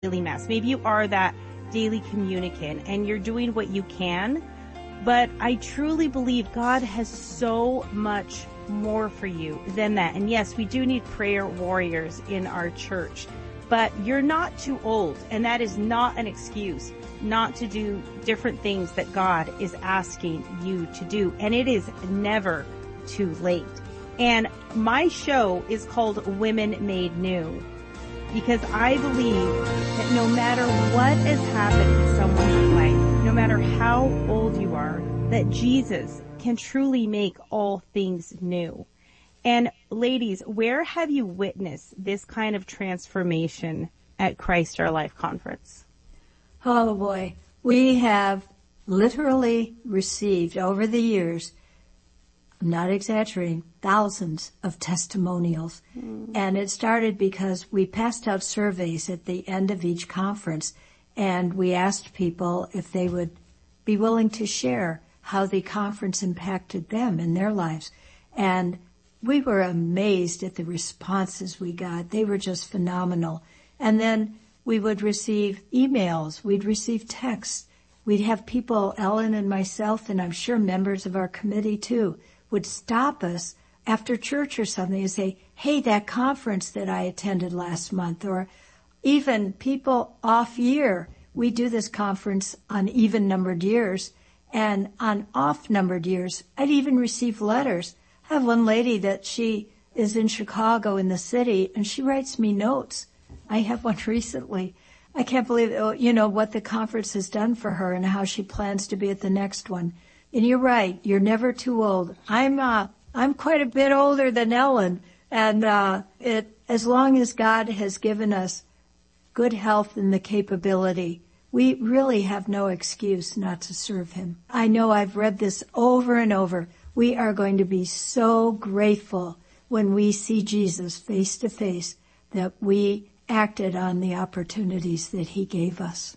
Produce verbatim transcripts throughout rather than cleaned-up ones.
daily mass. Maybe you are that daily communicant and you're doing what you can. But I truly believe God has so much more for you than that. And yes, we do need prayer warriors in our church, but you're not too old. And that is not an excuse not to do different things that God is asking you to do. And it is never too late. And my show is called Women Made New, because I believe that no matter what has happened in someone's life, no matter how old you are, that Jesus can truly make all things new. And ladies, where have you witnessed this kind of transformation at Christ Our Life Conference? Oh boy, we have literally received over the years, I'm not exaggerating, thousands of testimonials. Mm. And it started because we passed out surveys at the end of each conference, and we asked people if they would be willing to share how the conference impacted them in their lives. And we were amazed at the responses we got. They were just phenomenal. And then we would receive emails. We'd receive texts. We'd have people, Ellen and myself, and I'm sure members of our committee too, would stop us after church or something and say, hey, that conference that I attended last month, or even people off year. We do this conference on even-numbered years, and on off-numbered years, I'd even receive letters. I have one lady that she is in Chicago in the city, and she writes me notes. I have one recently. I can't believe, you know, what the conference has done for her and how she plans to be at the next one. And you're right, you're never too old. I'm uh, I'm quite a bit older than Ellen, and uh, it as long as God has given us good health and the capability, we really have no excuse not to serve Him. I know I've read this over and over. We are going to be so grateful when we see Jesus face to face that we acted on the opportunities that He gave us.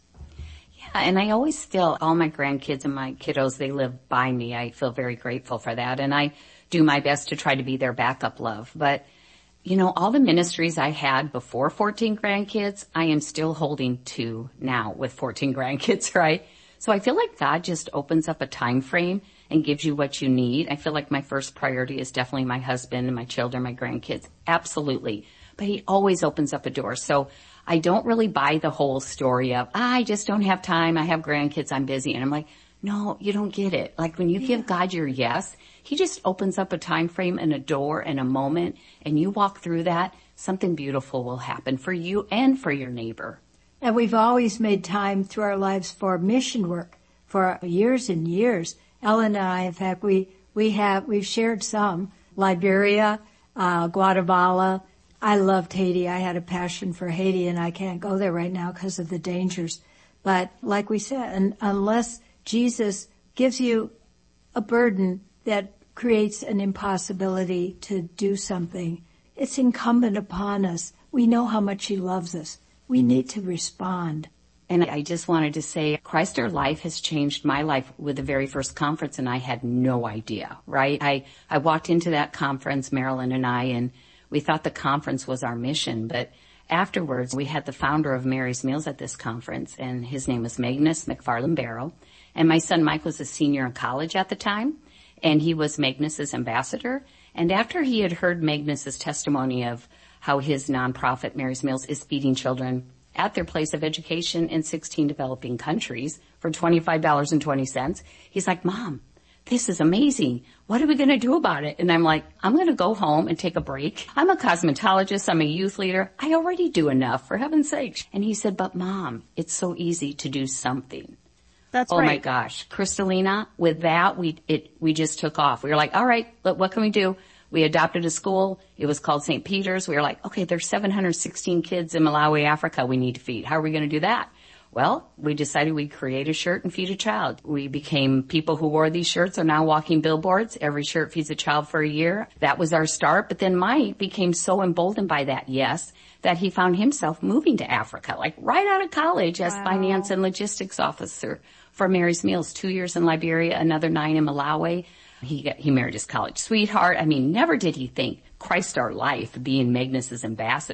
And I always feel all my grandkids and my kiddos, they live by me. I feel very grateful for that. And I do my best to try to be their backup love. But, you know, all the ministries I had before fourteen grandkids, I am still holding to now with fourteen grandkids, right? So I feel like God just opens up a time frame and gives you what you need. I feel like my first priority is definitely my husband and my children, my grandkids. Absolutely. But He always opens up a door. So I don't really buy the whole story of, ah, I just don't have time. I have grandkids. I'm busy. And I'm like, no, you don't get it. Like when you yeah. give God your yes, He just opens up a time frame and a door and a moment, and you walk through that, something beautiful will happen for you and for your neighbor. And we've always made time through our lives for mission work for years and years. Ellen and I, in fact, we, we have, we've shared some, Liberia, uh, Guatemala. I loved Haiti. I had a passion for Haiti, and I can't go there right now because of the dangers. But like we said, and unless Jesus gives you a burden that creates an impossibility to do something, it's incumbent upon us. We know how much He loves us. We need to respond. And I just wanted to say, Christ Our Life has changed my life with the very first conference, and I had no idea, right? I, I walked into that conference, Marilyn and I, and we thought the conference was our mission, but afterwards we had the founder of Mary's Meals at this conference, and his name was Magnus McFarland Barrow. And my son Mike was a senior in college at the time, and he was Magnus's ambassador. And after he had heard Magnus's testimony of how his nonprofit Mary's Meals is feeding children at their place of education in sixteen developing countries for twenty-five dollars and twenty cents, he's like, Mom, this is amazing. What are we going to do about it? And I'm like, I'm going to go home and take a break. I'm a cosmetologist. I'm a youth leader. I already do enough, for heaven's sake. And he said, but Mom, it's so easy to do something. That's oh right. Oh my gosh. Kristalina, with that, we, it, we just took off. We were like, all right, look, what can we do? We adopted a school. It was called Saint Peter's. We were like, okay, there's seven hundred sixteen kids in Malawi, Africa we need to feed. How are we going to do that? Well, we decided we'd create a shirt and feed a child. We became people who wore these shirts are now walking billboards. Every shirt feeds a child for a year. That was our start. But then Mike became so emboldened by that yes, that he found himself moving to Africa, like right out of college as wow. finance and logistics officer for Mary's Meals. Two years in Liberia, another nine in Malawi. He got, he married his college sweetheart. I mean, never did he think Christ Our Life, being Magnus's ambassador,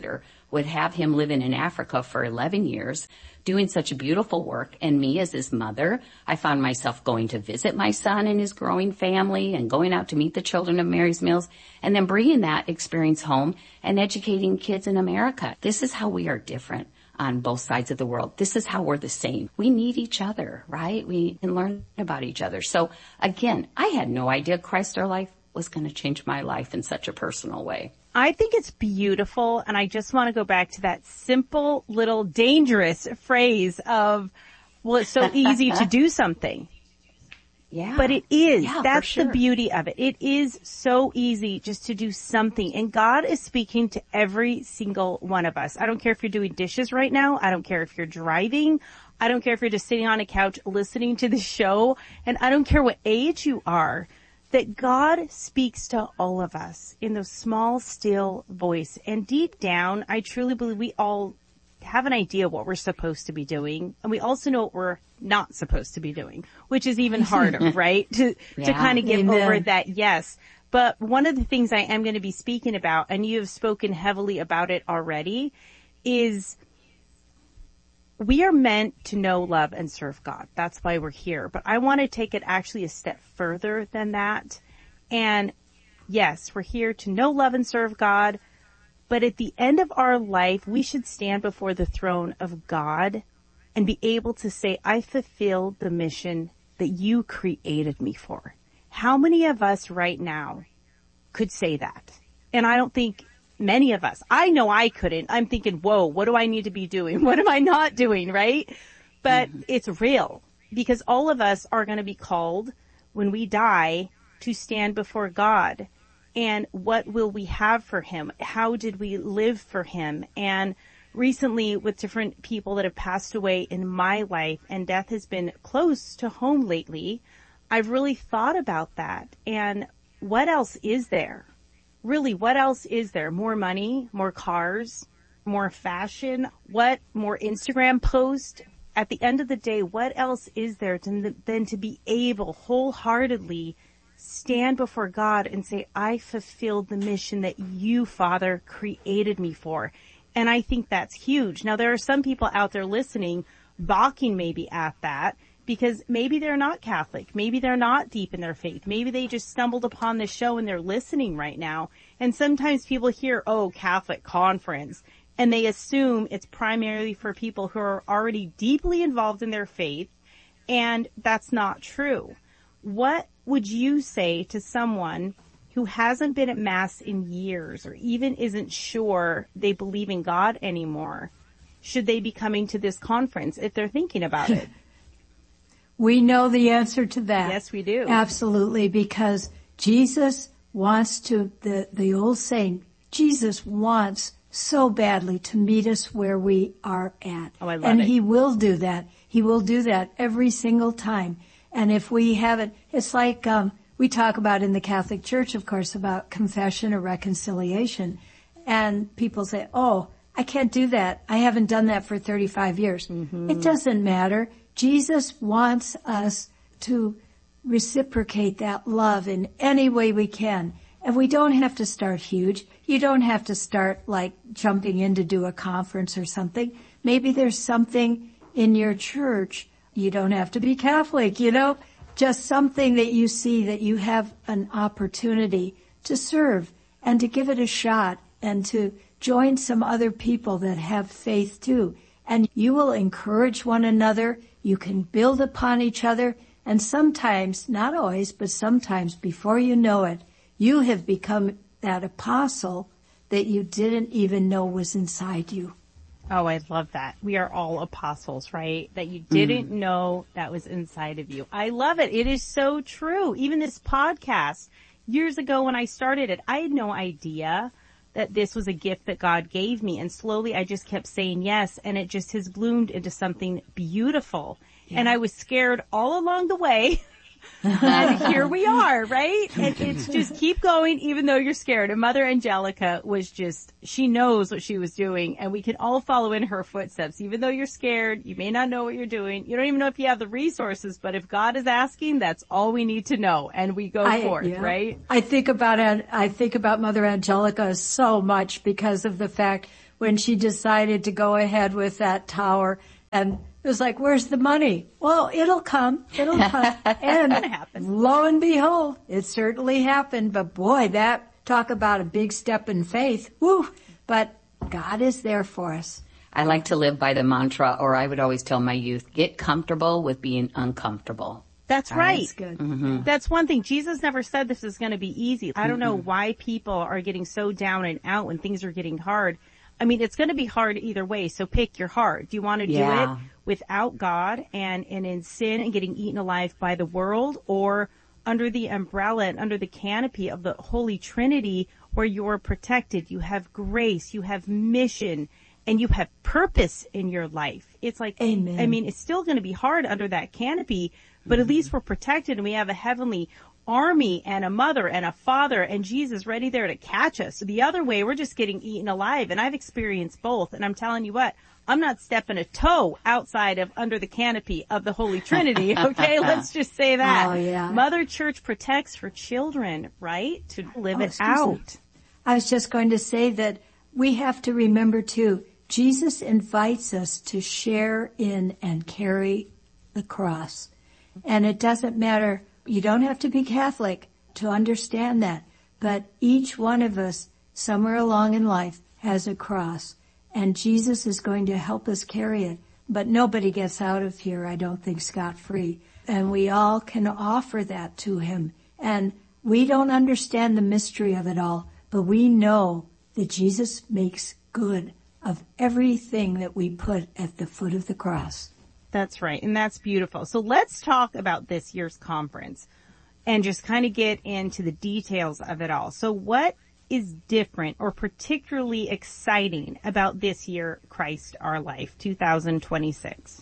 would have him living in Africa for eleven years, doing such beautiful work. And me as his mother, I found myself going to visit my son and his growing family and going out to meet the children of Mary's Meals and then bringing that experience home and educating kids in America. This is how we are different on both sides of the world. This is how we're the same. We need each other, right? We can learn about each other. So again, I had no idea Christ Our Life was going to change my life in such a personal way. I think it's beautiful, and I just want to go back to that simple little dangerous phrase of, well, it's so easy to do something. Yeah. But it is. Yeah, That's for sure. the beauty of it. It is so easy just to do something. And God is speaking to every single one of us. I don't care if you're doing dishes right now. I don't care if you're driving. I don't care if you're just sitting on a couch listening to the show. And I don't care what age you are. That God speaks to all of us in those small, still voice. And deep down, I truly believe we all have an idea of what we're supposed to be doing. And we also know what we're not supposed to be doing, which is even harder, right? To, yeah. to kind of give Amen. over that yes. But one of the things I am going to be speaking about, and you have spoken heavily about it already, is we are meant to know, love, and serve God. That's why we're here. But I want to take it actually a step further than that. And yes, we're here to know, love, and serve God. But at the end of our life, we should stand before the throne of God and be able to say, I fulfilled the mission that you created me for. How many of us right now could say that? And I don't think many of us. I know I couldn't. I'm thinking, whoa, what do I need to be doing? What am I not doing, right? But mm-hmm. It's real because all of us are going to be called when we die to stand before God. And what will we have for him? How did we live for him? And recently with different people that have passed away in my life and death has been close to home lately, I've really thought about that. And what else is there? Really, what else is there? More money, more cars, more fashion, what more Instagram posts? At the end of the day, what else is there to, than to be able wholeheartedly stand before God and say, I fulfilled the mission that you, Father, created me for. And I think that's huge. Now, there are some people out there listening, balking maybe at that, because maybe they're not Catholic. Maybe they're not deep in their faith. Maybe they just stumbled upon this show and they're listening right now. And sometimes people hear, oh, Catholic conference, and they assume it's primarily for people who are already deeply involved in their faith, and that's not true. What would you say to someone who hasn't been at Mass in years or even isn't sure they believe in God anymore? Should they be coming to this conference if they're thinking about it? We know the answer to that. Yes, we do. Absolutely, because Jesus wants to, the, the old saying, Jesus wants so badly to meet us where we are at. Oh, I love and it. And he will do that. He will do that every single time. And if we haven't, it's like, um, we talk about in the Catholic Church, of course, about confession or reconciliation. And people say, oh, I can't do that. I haven't done that for thirty-five years. Mm-hmm. It doesn't matter. Jesus wants us to reciprocate that love in any way we can. And we don't have to start huge. You don't have to start like jumping in to do a conference or something. Maybe there's something in your church. You don't have to be Catholic, you know, just something that you see that you have an opportunity to serve and to give it a shot and to join some other people that have faith too. And you will encourage one another. You can build upon each other. And sometimes, not always, but sometimes before you know it, you have become that apostle that you didn't even know was inside you. Oh, I love that. We are all apostles, right? That you didn't mm. know that was inside of you. I love it. It is so true. Even this podcast, years ago when I started it, I had no idea that this was a gift that God gave me. And slowly I just kept saying yes, and it just has bloomed into something beautiful. Yeah. And I was scared all along the way. And here we are, right? And it's just keep going even though you're scared. And Mother Angelica was just, she knows what she was doing, and we can all follow in her footsteps. Even though you're scared, you may not know what you're doing. You don't even know if you have the resources, but if God is asking, that's all we need to know. And we go I, forth, yeah. right? I think about, I think about Mother Angelica so much because of the fact when she decided to go ahead with that tower. And it was like, where's the money? Well, it'll come. It'll come. And lo and behold, it certainly happened. But boy, that, talk about a big step in faith. Woo! But God is there for us. I like to live by the mantra, or I would always tell my youth, get comfortable with being uncomfortable. That's right. That's good. Mm-hmm. That's one thing. Jesus never said this is going to be easy. I don't know why people are getting so down and out when things are getting hard. I mean, it's going to be hard either way, so pick your heart. Do you want to Yeah. do it without God and, and in sin and getting eaten alive by the world, or under the umbrella and under the canopy of the Holy Trinity where you're protected, you have grace, you have mission, and you have purpose in your life? It's like, Amen. I mean, it's still going to be hard under that canopy, but at least we're protected and we have a heavenly army and a mother and a father and Jesus ready there to catch us. The other way, we're just getting eaten alive. And I've experienced both. And I'm telling you what, I'm not stepping a toe outside of under the canopy of the Holy Trinity. Okay, let's just say that. Oh, yeah. Mother Church protects her children, right? To live Oh, it excuse me. out. I was just going to say that we have to remember too, Jesus invites us to share in and carry the cross. And it doesn't matter, you don't have to be Catholic to understand that, but each one of us somewhere along in life has a cross, and Jesus is going to help us carry it. But nobody gets out of here, I don't think, scot-free. And we all can offer that to him. And we don't understand the mystery of it all, but we know that Jesus makes good of everything that we put at the foot of the cross. That's right. And that's beautiful. So let's talk about this year's conference and just kind of get into the details of it all. So what is different or particularly exciting about this year, Christ Our Life two thousand twenty-six?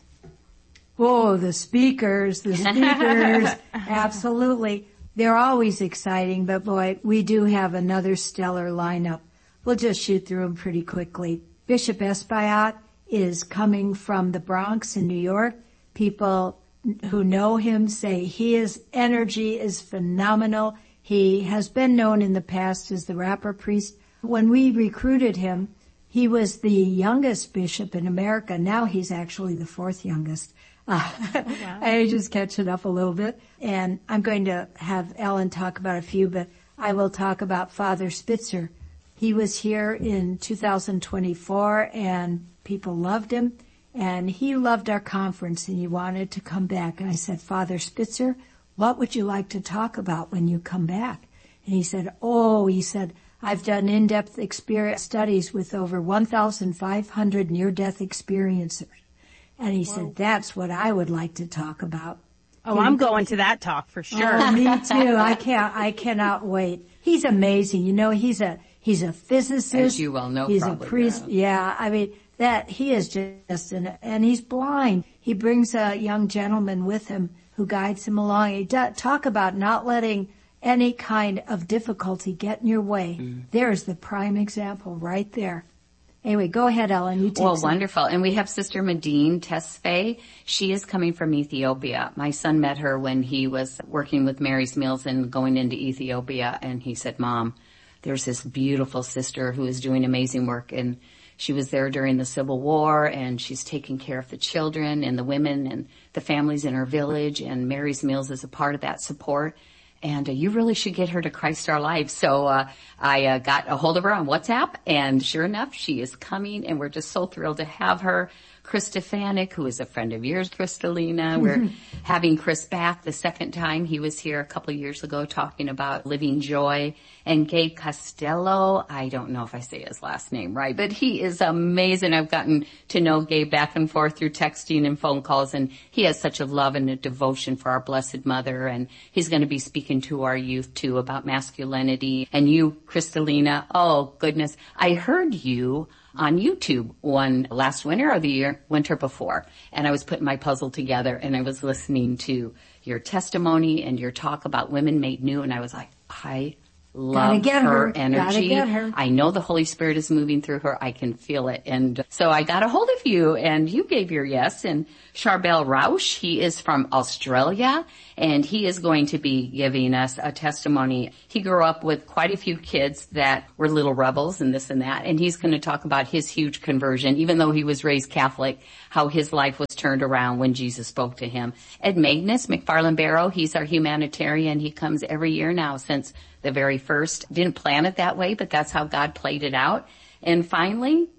Whoa, the speakers, the speakers, absolutely. They're always exciting, but boy, we do have another stellar lineup. We'll just shoot through them pretty quickly. Bishop Espaillat is coming from the Bronx in New York. People who know him say his energy is phenomenal. He has been known in the past as the rapper priest. When we recruited him, he was the youngest bishop in America. Now he's actually the fourth youngest. Uh, oh, wow. I just catching up a little bit. And I'm going to have Ellen talk about a few, but I will talk about Father Spitzer. He was here in two thousand twenty-four, and people loved him, and he loved our conference, and he wanted to come back. And I said, Father Spitzer, what would you like to talk about when you come back? And he said, oh, he said, I've done in-depth experience studies with over one thousand five hundred near-death experiencers. And he Whoa. said, that's what I would like to talk about. Oh, he, I'm going to that talk for sure. Oh, me too. I can't, I cannot wait. He's amazing. You know, he's a, he's a physicist. As you well know, he's probably, a priest. Yeah. yeah, I mean, that, he is just, an, and he's blind. He brings a young gentleman with him who guides him along. He does, talk about not letting any kind of difficulty get in your way. Mm. There's the prime example right there. Anyway, go ahead, Ellen. You take Well, some. Wonderful. And we have Sister Medine Tesfaye. She is coming from Ethiopia. My son met her when he was working with Mary's Meals and going into Ethiopia. And he said, Mom, there's this beautiful sister who is doing amazing work. And she was there during the Civil War, and she's taking care of the children and the women and the families in her village. And Mary's Meals is a part of that support. And uh, you really should get her to Christ Our Life. So uh, I uh, got a hold of her on WhatsApp, and sure enough, she is coming, and we're just so thrilled to have her. Chris Stefanik, who is a friend of yours, Kristalina. We're having Chris back the second time. He was here a couple of years ago talking about living joy. And Gabe Costello, I don't know if I say his last name right, but he is amazing. I've gotten to know Gabe back and forth through texting and phone calls, and he has such a love and a devotion for our Blessed Mother. And he's going to be speaking to our youth, too, about masculinity. And you, Kristalina, oh, goodness, I heard you on YouTube one last winter or the year, winter before. And I was putting my puzzle together, and I was listening to your testimony and your talk about women made new, and I was like, I love get her, her. energy. Gotta get her. I know the Holy Spirit is moving through her. I can feel it. And so I got a hold of you and you gave your yes. And Charbel Rausch, he is from Australia and he is going to be giving us a testimony. He grew up with quite a few kids that were little rebels and this and that. And he's going to talk about his huge conversion, even though he was raised Catholic, how his life was turned around when Jesus spoke to him. Ed Magnus, McFarland Barrow, he's our humanitarian. He comes every year now since the very first. Didn't plan it that way, but that's how God played it out. And finally,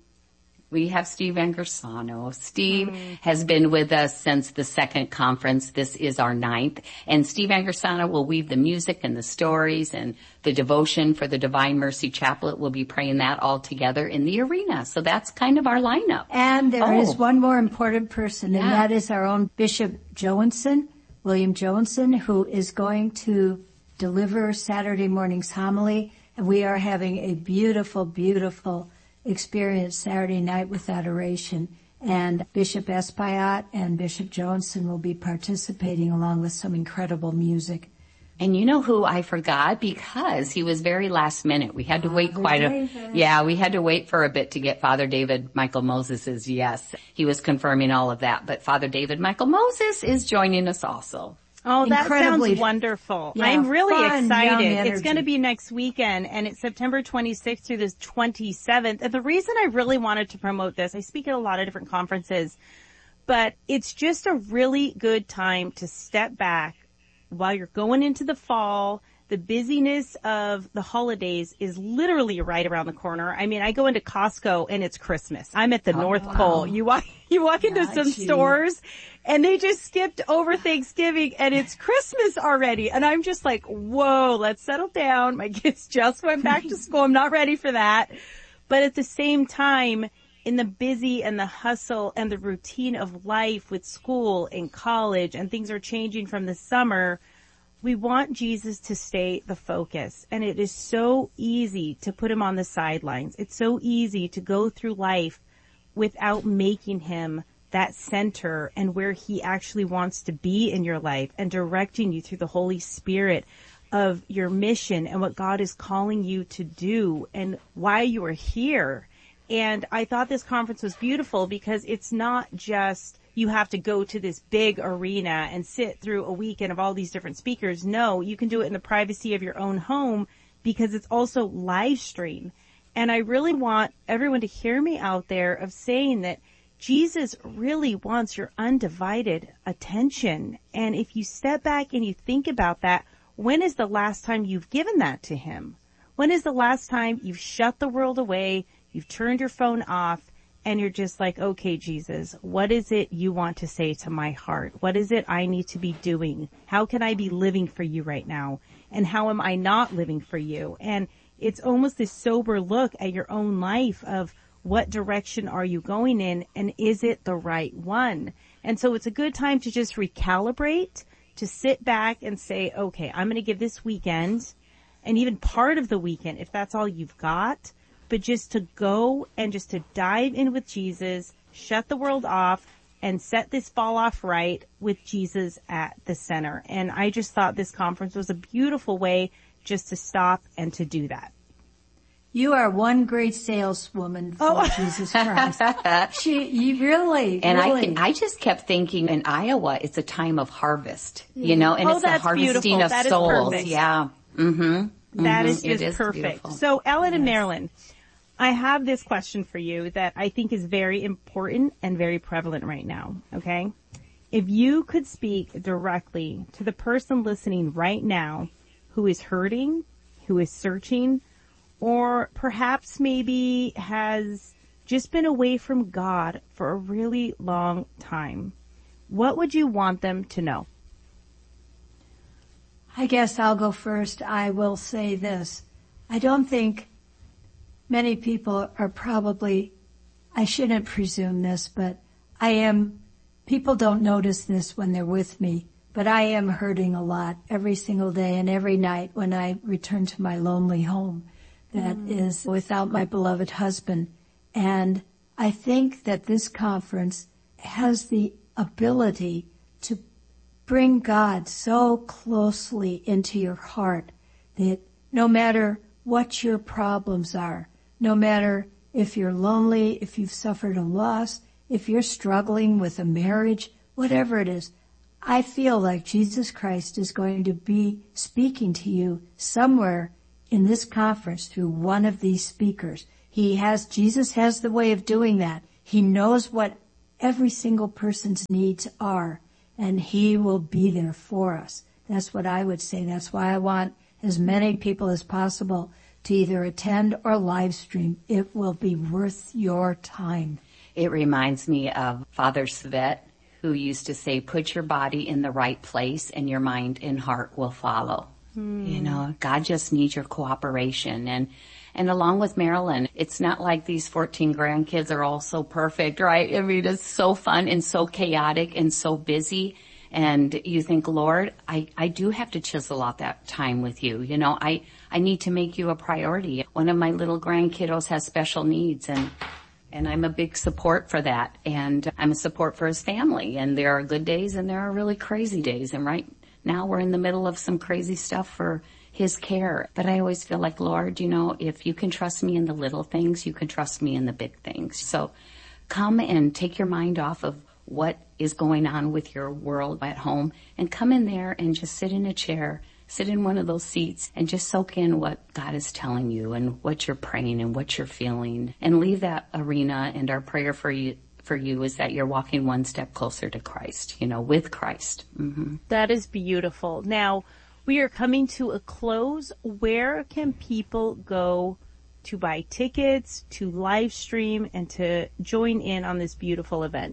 we have Steve Angersano. Steve mm. has been with us since the second conference. This is our ninth. And Steve Angersano will weave the music and the stories and the devotion for the Divine Mercy Chaplet. We'll be praying that all together in the arena. So that's kind of our lineup. And there oh. is one more important person, and yeah. that is our own Bishop Joensen, William Joensen, who is going to deliver Saturday morning's homily. And we are having a beautiful, beautiful experience Saturday night with adoration. And Bishop Espaillat and Bishop Joensen will be participating along with some incredible music. And you know who I forgot? Because he was very last minute. We had to wait Father quite David. a, yeah, we had to wait for a bit to get Father David Michael Moses's yes. He was confirming all of that. But Father David Michael Moses is joining us also. Oh, that Incredibly, sounds wonderful. Yeah, I'm really fun, excited. young It's going to energy. be next weekend, and it's September twenty-sixth through the twenty-seventh. And the reason I really wanted to promote this, I speak at a lot of different conferences, but it's just a really good time to step back while you're going into the fall. The busyness of the holidays is literally right around the corner. I mean, I go into Costco and it's Christmas. I'm at the Oh, North wow. Pole. You walk, you walk into Yeah, some gee. stores and they just skipped over Thanksgiving and it's Christmas already. And I'm just like, whoa, let's settle down. My kids just went back to school. I'm not ready for that. But at the same time, in the busy and the hustle and the routine of life with school and college and things are changing from the summer, we want Jesus to stay the focus. And it is so easy to put him on the sidelines. It's so easy to go through life without making him that center and where he actually wants to be in your life and directing you through the Holy Spirit of your mission and what God is calling you to do and why you are here. And I thought this conference was beautiful because it's not just you have to go to this big arena and sit through a weekend of all these different speakers. No, you can do it in the privacy of your own home because it's also live stream. And I really want everyone to hear me out there of saying that Jesus really wants your undivided attention. And if you step back and you think about that, when is the last time you've given that to him? When is the last time you've shut the world away, you've turned your phone off, and you're just like, okay, Jesus, what is it you want to say to my heart? What is it I need to be doing? How can I be living for you right now? And how am I not living for you? And it's almost this sober look at your own life of what direction are you going in and is it the right one? And so it's a good time to just recalibrate, to sit back and say, okay, I'm going to give this weekend and even part of the weekend, if that's all you've got, but just to go and just to dive in with Jesus, shut the world off, and set this fall off right with Jesus at the center. And I just thought this conference was a beautiful way just to stop and to do that. You are one great saleswoman for Oh. Jesus Christ. She, you really, And really. I, th- I just kept thinking in Iowa, it's a time of harvest, you know, and Oh, it's the that's harvesting beautiful. of That is souls. perfect. Yeah. Mm-hmm. That Mhm. is It just is perfect. beautiful. So, Ellen and Yes. Marilyn, I have this question for you that I think is very important and very prevalent right now, okay? If you could speak directly to the person listening right now who is hurting, who is searching, or perhaps maybe has just been away from God for a really long time, what would you want them to know? I guess I'll go first. I will say this. I don't think many people are probably, I shouldn't presume this, but I am, people don't notice this when they're with me, but I am hurting a lot every single day and every night when I return to my lonely home that mm. is without my beloved husband. And I think that this conference has the ability to bring God so closely into your heart that no matter what your problems are, no matter if you're lonely, if you've suffered a loss, if you're struggling with a marriage, whatever it is, I feel like Jesus Christ is going to be speaking to you somewhere in this conference through one of these speakers. He has, Jesus has the way of doing that. He knows what every single person's needs are, and he will be there for us. That's what I would say. That's why I want as many people as possible to either attend or live stream. It will be worth your time. It reminds me of Father Svet, who used to say, put your body in the right place and your mind and heart will follow. Hmm. You know, God just needs your cooperation. And And along with Marilyn, it's not like these fourteen grandkids are all so perfect, right? I mean, it's so fun and so chaotic and so busy. And you think, Lord, I, I do have to chisel out that time with you. You know, I, I need to make you a priority. One of my little grandkiddos has special needs, and and I'm a big support for that. And I'm a support for his family. And there are good days and there are really crazy days. And right now we're in the middle of some crazy stuff for his care. But I always feel like, Lord, you know, if you can trust me in the little things, you can trust me in the big things. So come and take your mind off of what is going on with your world at home and come in there and just sit in a chair, sit in one of those seats and just soak in what God is telling you and what you're praying and what you're feeling, and leave that arena. And our prayer for you for you is that you're walking one step closer to Christ, you know, with Christ. Mm-hmm. That is beautiful. Now, we are coming to a close. Where can people go to buy tickets, to live stream, and to join in on this beautiful event?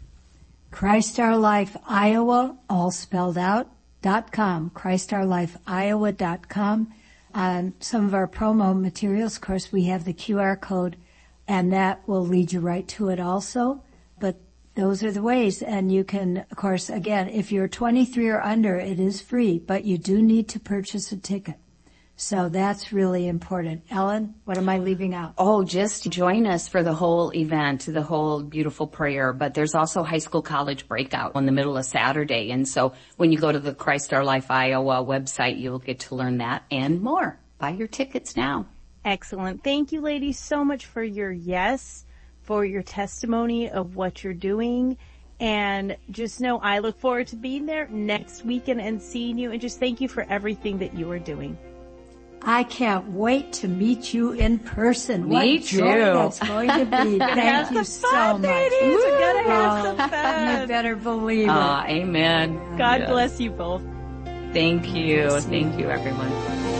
Christ Our Life Iowa, all spelled out, dot com, Christ Our Life Iowa dot com. On some of our promo materials, of course, we have the Q R code, and that will lead you right to it also. But those are the ways. And you can, of course, again, if you're twenty-three or under, it is free, but you do need to purchase a ticket. So that's really important. Ellen, what am I leaving out? Oh, just join us for the whole event, the whole beautiful prayer. But there's also high school college breakout in the middle of Saturday. And so when you go to the Christ Our Life Iowa website, you'll get to learn that and more. Buy your tickets now. Excellent. Thank you, ladies, so much for your yes, for your testimony of what you're doing. And just know I look forward to being there next weekend and seeing you. And just thank you for everything that you are doing. I can't wait to meet you in person. Me what too. joy that's going to be. Thank you so fun, much. Ladies. We're gonna have Oh, some fun. You better believe Ah, it. amen. God Yes. bless you both. Thank you. Thank you, everyone.